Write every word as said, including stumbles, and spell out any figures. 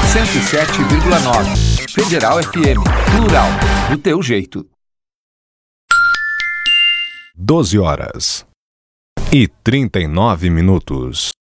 cento e sete vírgula nove. Federal F M. Plural. Do teu jeito. doze horas e trinta e nove minutos.